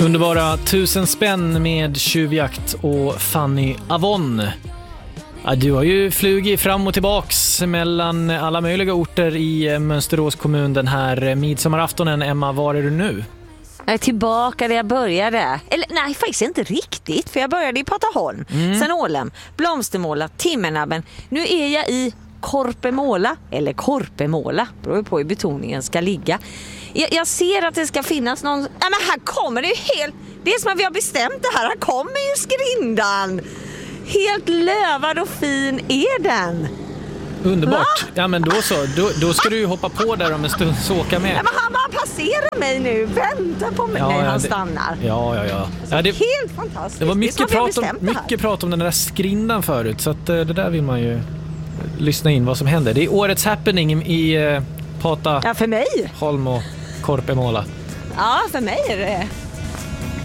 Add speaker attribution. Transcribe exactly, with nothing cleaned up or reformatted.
Speaker 1: Underbara tusen spänn med Tjuvjakt och Fanny Avon. Ja, du har ju flugit fram och tillbaks mellan alla möjliga orter i Mönsterås kommun den här midsommaraftonen. Emma, var är du nu?
Speaker 2: Jag är tillbaka där jag började. Eller nej, faktiskt inte riktigt. För jag började i Pataholm, mm. sen Ålem, Blomstermåla, Timmernabben. Nu är jag i Korpemåla, eller Korpemåla, beror på hur betoningen ska ligga. Jag, jag ser att det ska finnas någon... Ja, men här kommer det ju helt... Det är som att vi har bestämt det här. Här kommer ju skrindan. Helt lövad och fin är den.
Speaker 1: Underbart.
Speaker 2: Va?
Speaker 1: Ja, men då så. Då, då ska du ju hoppa på där om en stund så åka med.
Speaker 2: Ja, men han bara passerar mig nu. Vänta på mig
Speaker 1: ja,
Speaker 2: när
Speaker 1: ja,
Speaker 2: han
Speaker 1: det,
Speaker 2: stannar.
Speaker 1: Ja, ja, ja. ja det,
Speaker 2: helt fantastiskt.
Speaker 1: Det var mycket,
Speaker 2: det
Speaker 1: prat om, mycket prat om den där skrindan förut. Så att, det där vill man ju lyssna in vad som händer. Det är årets happening i uh, Pata,
Speaker 2: ja, för mig.
Speaker 1: Holm och Korpemåla.
Speaker 2: Ja, för mig är det